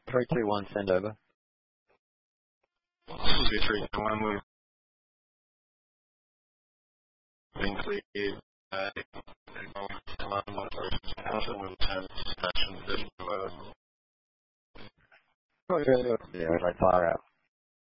Three, two, one. Send over. 3, 2, 1. We've been cleared. We'll have discussions. Yeah, like far out.